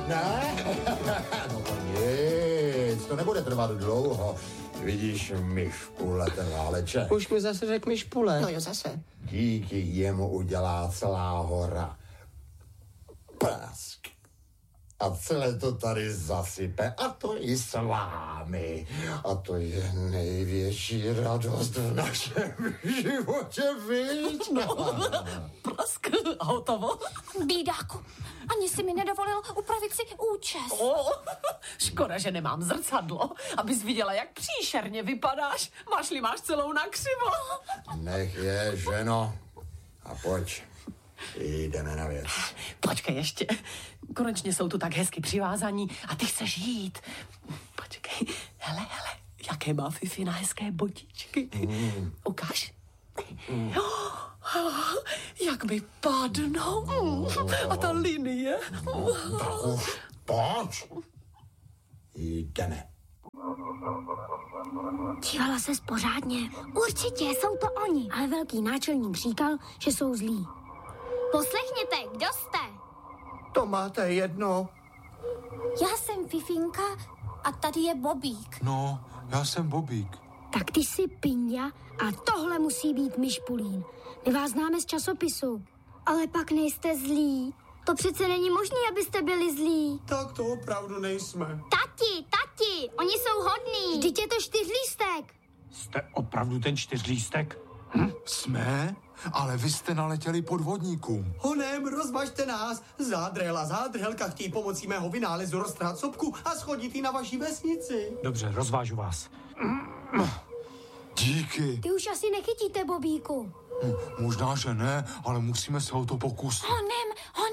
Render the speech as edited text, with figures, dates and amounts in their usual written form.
Ne? No to nic, to nebude trvat dlouho. Vidíš, myšpule, ten váleček. Už mi zase řekl myšpule. No jo, zase. Díky jemu udělá celá hora prask. A celé to tady zasype. A to i s vámi. A to je největší radost v našem životě, viď? Prask a hotovo. Bídáku, ani si mi nedovolil upravit si účes. Škoda, že nemám zrcadlo, abys viděla, jak příšerně vypadáš. Máš celou nakřivo. Nech je, ženo. A pojď. Jdeme na věc. Počkej ještě. Konečně jsou tu tak hezky přivázaní a ty chceš jít. Počkej. Hele, jaké má Fifi na hezké botičky. Ukáž. Jak mi padnou. A ta linie. Tak už pojď. Jdeme. Dívala ses pořádně. Určitě jsou to oni, ale velký náčelník říkal, že jsou zlí. Poslechněte, kdo jste? To máte jedno. Já jsem Fifinka a tady je Bobík. No, já jsem Bobík. Tak ty jsi Pindia a tohle musí být Myšpulín. My vás známe z časopisu. Ale pak nejste zlí. To přece není možné, abyste byli zlí. Tak to opravdu nejsme. Tati, oni jsou hodní. Vždyť je to 4lístek. Jste opravdu ten 4lístek? Jsme? Ale vy jste naletěli podvodníkům. Honem, rozvažte nás. Zádrhelka chtějí pomocí mého vynálezu roztrhat sopku a schodit ji na vaší vesnici. Dobře, rozvážu vás. Díky. Ty už asi nechytíte, Bobíku. Možná, že ne, ale musíme se o to pokusit. Honem,